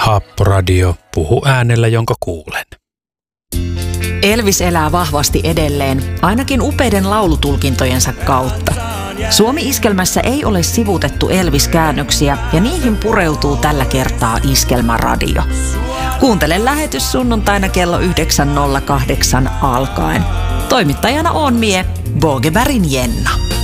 Haapporadio, puhu äänellä, jonka kuulen. Elvis elää vahvasti edelleen, ainakin upeiden laulutulkintojensa kautta. Suomi-iskelmässä ei ole sivutettu Elvis-käännöksiä ja niihin pureutuu tällä kertaa Iskelmäradio. Kuuntele lähetys sunnuntaina kello 9.08 alkaen. Toimittajana on mie, Bogebergin Jenna.